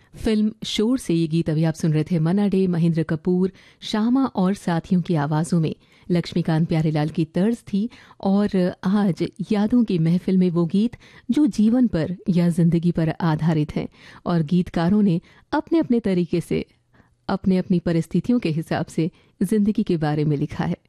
Film शोर से ये गीत अभी आप सुन रहे थे। मन्ना डे, महेंद्र कपूर, श्यामा और साथियों की आवाज़ों में लक्ष्मीकांत प्यारेलाल की तर्ज थी। और आज यादों की महफिल में वो गीत जो जीवन पर या जिंदगी पर आधारित हैं और गीतकारों ने अपने अपने तरीके से अपने अपनी परिस्थितियों के हिसाब से जिंदगी के बारे में लिखा है।